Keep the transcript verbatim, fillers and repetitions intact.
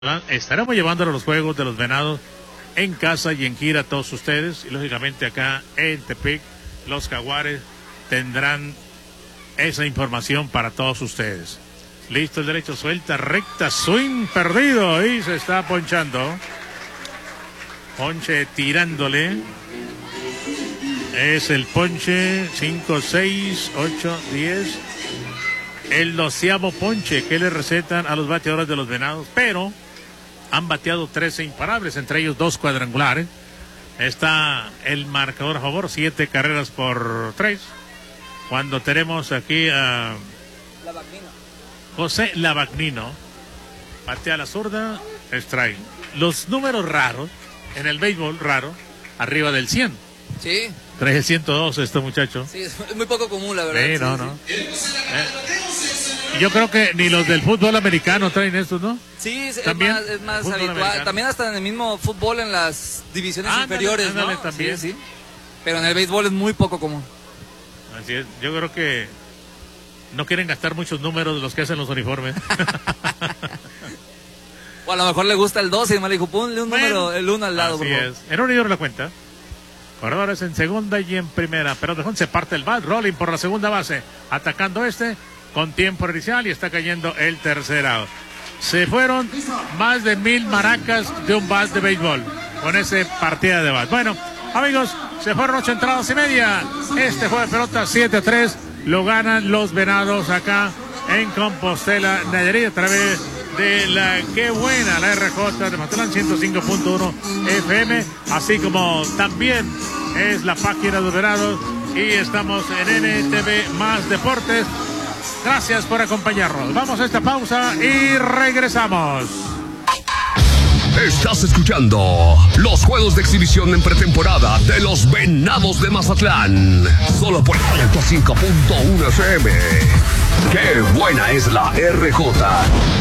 Estaremos llevando los juegos de los Venados en casa y en gira a todos ustedes, y lógicamente acá en Tepic los Jaguares tendrán esa información para todos ustedes. Listo el derecho, suelta, recta, swing perdido y se está ponchando. Ponche tirándole. Es el ponche cinco, seis, ocho, diez. El doceavo ponche que le recetan a los bateadores de los Venados, pero han bateado trece imparables, entre ellos dos cuadrangulares. Está el marcador a favor, siete carreras por tres. Cuando tenemos aquí a Lavagnino. José Lavagnino, batea la zurda, strike. Los números raros, en el béisbol raro, arriba del cien. Sí. Trae el ciento dos este muchacho. Sí, es muy poco común, la verdad. Sí, no, sí, no. Sí. Eh, yo creo que ni los del fútbol americano traen estos, ¿no? Sí, es ¿También? más, es más Fútbol habitual. americano. También hasta en el mismo fútbol, en las divisiones Ándale, inferiores, ándale, ¿no? también. Sí, sí. Pero en el béisbol es muy poco común. Así es, yo creo que no quieren gastar muchos números de los que hacen los uniformes. O a lo mejor le gusta el doce y me le dijo, ponle un Bueno, número, el uno al lado, así por favor. es. En un libro la cuenta. Corredores en segunda y en primera. Pero de se parte el bat. Rolling por la segunda base. Atacando este con tiempo inicial y está cayendo el tercer out. Se fueron más de mil maracas de un bat de béisbol con ese partida de bat. Bueno, amigos, se fueron ocho entradas y media. Este juego de pelota siete a tres lo ganan los Venados acá en Compostela, Nayarit, a través de la Qué Buena, la R J de Mazatlán ciento cinco punto uno F M, así como también es la página de los Venados, y estamos en N T V Más Deportes. Gracias por acompañarnos. Vamos a esta pausa y regresamos. Estás escuchando los juegos de exhibición en pretemporada de los Venados de Mazatlán. Solo por ciento cinco punto uno F M. Qué buena es la R J.